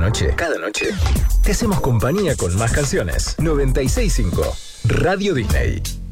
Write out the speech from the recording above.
noche, te hacemos compañía con más canciones. 96.5 Radio Disney.